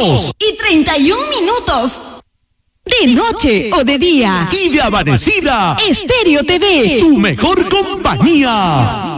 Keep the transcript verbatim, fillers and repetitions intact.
dos y treinta y un minutos. De noche o de día. Y de amanecida. Estéreo T V. Tu mejor compañía.